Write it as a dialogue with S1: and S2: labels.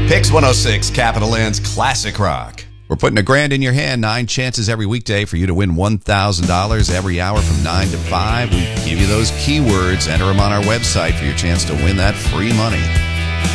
S1: Picks 106, Capital Land's Classic Rock.
S2: We're putting $1,000 in your hand. 9 chances every weekday for you to win $1,000 every hour from 9 to 5. We give you those keywords. Enter them on our website for your chance to win that free money.